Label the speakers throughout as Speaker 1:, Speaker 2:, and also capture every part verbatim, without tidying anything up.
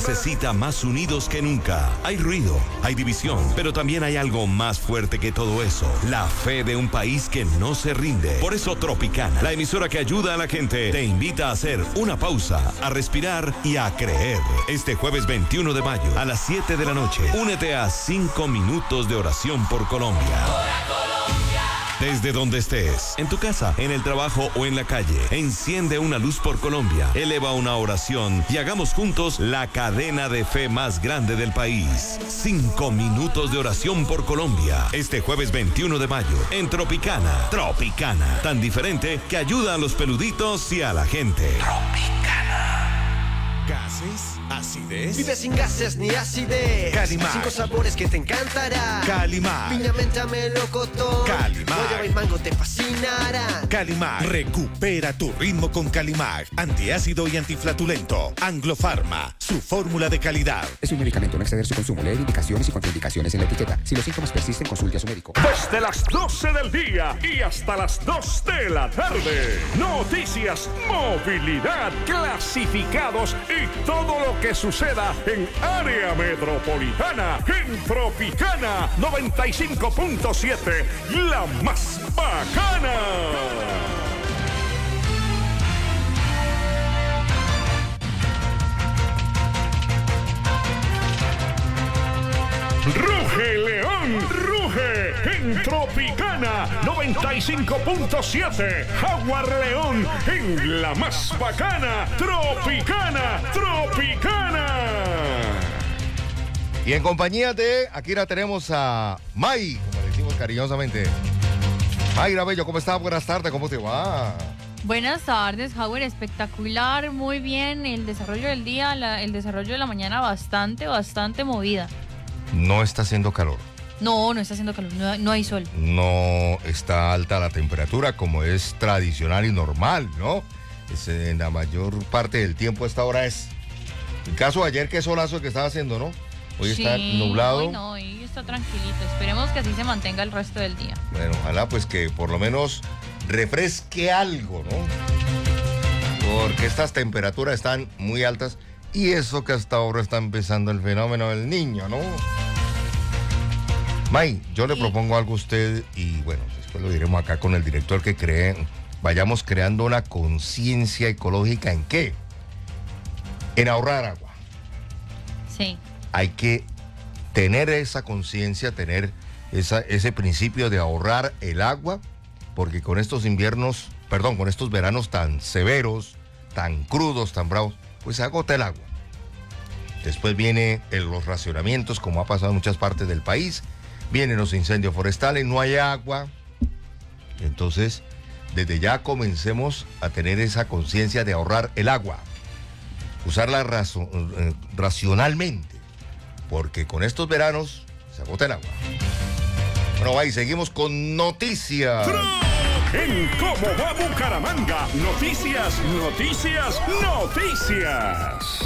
Speaker 1: necesita más unidos que nunca. Hay ruido, hay división, pero también hay algo más fuerte que todo eso. La fe de un país que no se rinde. Por eso Tropicana, la emisora que ayuda a la gente, te invita a hacer una pausa, a respirar y a creer. Este jueves veintiuno de mayo a las siete de la noche, únete a cinco minutos de oración por Colombia. Desde donde estés, en tu casa, en el trabajo o en la calle, enciende una luz por Colombia, eleva una oración y hagamos juntos la cadena de fe más grande del país. Cinco minutos de oración por Colombia, este jueves veintiuno de mayo, en Tropicana. Tropicana, tan diferente que ayuda a los peluditos y a la gente. Tropicana.
Speaker 2: ¿Gases? ¿Acidez?
Speaker 3: Vive sin gases ni acidez.
Speaker 2: Calimar.
Speaker 3: Cinco sabores que te encantarán.
Speaker 2: Calimar.
Speaker 3: Piña, menta, melocotón.
Speaker 2: Calimar.
Speaker 3: Guayaba y mango te fascinarán.
Speaker 2: Calimar. Recupera tu ritmo con Calimar. Antiácido y antiflatulento. Anglofarma. Su fórmula de calidad.
Speaker 4: Es un medicamento, no exceder su consumo. Leer indicaciones y contraindicaciones en la etiqueta. Si los síntomas persisten, consulte a su médico.
Speaker 5: Desde las doce del día y hasta las dos de la tarde. Noticias, movilidad, clasificados y todo lo que suceda en área metropolitana. En Tropicana noventa y cinco punto siete, la más bacana. Ruge León, ruge en Tropicana noventa y cinco punto siete. Jaguar León en la más bacana. Tropicana, Tropicana.
Speaker 6: Y en compañía de, aquí la tenemos a May, como le decimos cariñosamente. Mayra Bello, ¿cómo estás? Buenas tardes, ¿cómo te va?
Speaker 7: Buenas tardes, Howard, espectacular, muy bien, el desarrollo del día, la, el desarrollo de la mañana bastante, bastante movida.
Speaker 6: No está haciendo calor.
Speaker 7: No, no está haciendo calor, no, no hay sol.
Speaker 6: No está alta la temperatura como es tradicional y normal, ¿no? Es, en la mayor parte del tiempo a esta hora es. El caso de ayer, qué solazo que estaba haciendo, ¿no? Hoy
Speaker 7: sí,
Speaker 6: está nublado.
Speaker 7: Hoy no, hoy está tranquilito, esperemos que así se mantenga el resto del día.
Speaker 6: Bueno, ojalá pues que por lo menos refresque algo, ¿no? Porque estas temperaturas están muy altas y eso que hasta ahora está empezando el fenómeno del niño, ¿no? May, yo le propongo algo a usted y bueno, después lo diremos acá con el director que cree, vayamos creando una conciencia ecológica ¿en qué? En ahorrar agua.
Speaker 7: Sí.
Speaker 6: Hay que tener esa conciencia, tener esa, ese principio de ahorrar el agua, porque con estos inviernos, perdón, con estos veranos tan severos, tan crudos, tan bravos, pues se agota el agua. Después vienen los racionamientos, como ha pasado en muchas partes del país. Vienen los incendios forestales, no hay agua. Entonces, desde ya comencemos a tener esa conciencia de ahorrar el agua. Usarla razo, eh, racionalmente, porque con estos veranos se agota el agua. Bueno, ahí seguimos con noticias.
Speaker 5: En Cómo va Bucaramanga, noticias, noticias, noticias.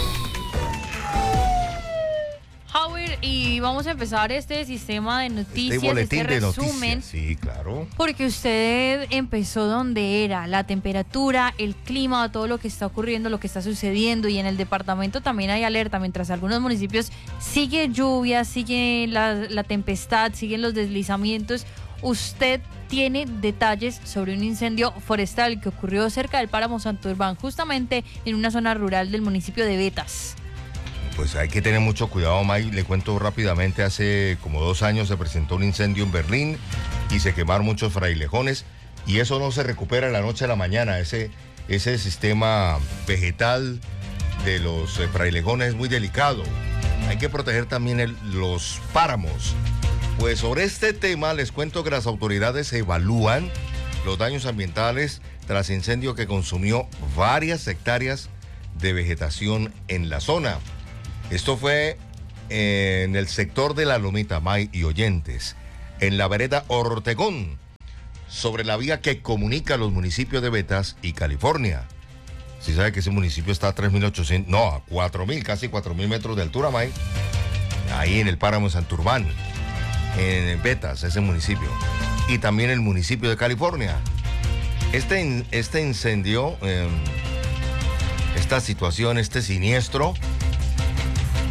Speaker 7: Howard, y vamos a empezar este sistema de noticias,
Speaker 6: este boletín
Speaker 7: este
Speaker 6: de
Speaker 7: resumen,
Speaker 6: noticias. Sí, claro.
Speaker 7: Porque usted empezó donde era, la temperatura, el clima, todo lo que está ocurriendo, lo que está sucediendo, y en el departamento también hay alerta, mientras algunos municipios sigue lluvia, sigue la, la tempestad, siguen los deslizamientos. Usted tiene detalles sobre un incendio forestal que ocurrió cerca del páramo Santurbán, justamente en una zona rural del municipio de Betas.
Speaker 6: Pues hay que tener mucho cuidado, May. Le cuento rápidamente, hace como dos años se presentó un incendio en Berlín y se quemaron muchos frailejones y eso no se recupera de la noche a la mañana. Ese, ese sistema vegetal de los eh, frailejones es muy delicado. Hay que proteger también el, los páramos. Pues sobre este tema les cuento que las autoridades evalúan los daños ambientales tras incendio que consumió varias hectáreas de vegetación en la zona. Esto fue en el sector de La Lomita, May y oyentes, en la vereda Ortegón, sobre la vía que comunica los municipios de Betas y California. Si sabe que ese municipio está a tres mil ochocientos, no, a cuatro mil, casi cuatro mil metros de altura, May. Ahí en el páramo de Santurbán, en Betas, ese municipio. Y también el municipio de California. Este, este incendio, eh, esta situación, este siniestro,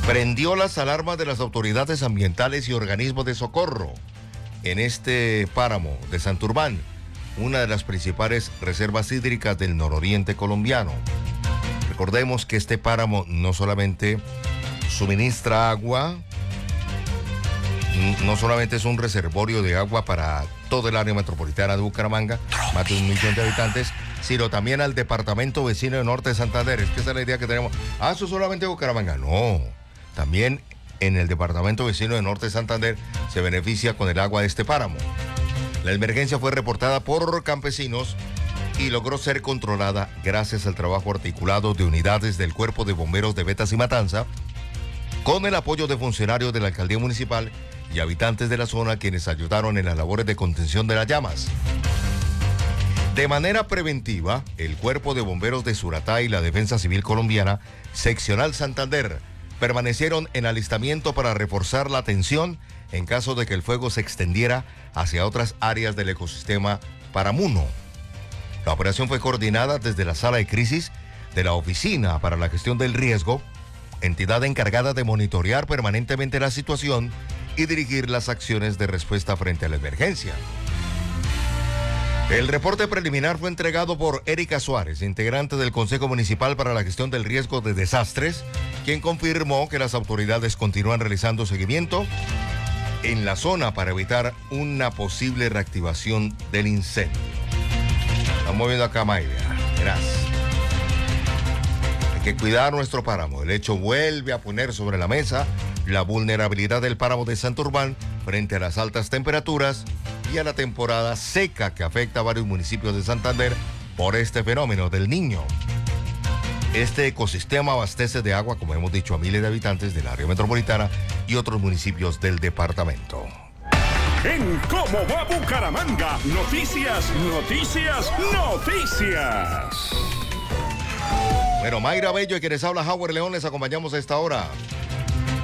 Speaker 6: prendió las alarmas de las autoridades ambientales y organismos de socorro en este páramo de Santurbán, una de las principales reservas hídricas del nororiente colombiano. Recordemos que este páramo no solamente suministra agua, no solamente es un reservorio de agua para todo el área metropolitana de Bucaramanga, más de un millón de habitantes, sino también al departamento vecino de Norte de Santander. Es que esa es la idea que tenemos. Ah, eso solamente Bucaramanga. No, también en el departamento vecino de Norte de Santander se beneficia con el agua de este páramo. La emergencia fue reportada por campesinos y logró ser controlada gracias al trabajo articulado de unidades del Cuerpo de Bomberos de Betas y Matanza, con el apoyo de funcionarios de la Alcaldía Municipal y habitantes de la zona, quienes ayudaron en las labores de contención de las llamas. De manera preventiva, el Cuerpo de Bomberos de Suratá y la Defensa Civil Colombiana, Seccional Santander, permanecieron en alistamiento para reforzar la atención en caso de que el fuego se extendiera hacia otras áreas del ecosistema Paramuno. La operación fue coordinada desde la sala de crisis de la Oficina para la Gestión del Riesgo, entidad encargada de monitorear permanentemente la situación y dirigir las acciones de respuesta frente a la emergencia. El reporte preliminar fue entregado por Erika Suárez, integrante del Consejo Municipal para la Gestión del Riesgo de Desastres, quien confirmó que las autoridades continúan realizando seguimiento en la zona para evitar una posible reactivación del incendio. Estamos viendo acá, Mayra, verás. Hay que cuidar nuestro páramo. El hecho vuelve a poner sobre la mesa la vulnerabilidad del páramo de Santurbán frente a las altas temperaturas y a la temporada seca que afecta a varios municipios de Santander por este fenómeno del Niño. Este ecosistema abastece de agua, como hemos dicho, a miles de habitantes del área metropolitana y otros municipios del departamento.
Speaker 5: En ¿Cómo va Bucaramanga? Noticias, noticias, noticias.
Speaker 6: Bueno, Mayra Bello y quienes habla Howard León, les acompañamos a esta hora.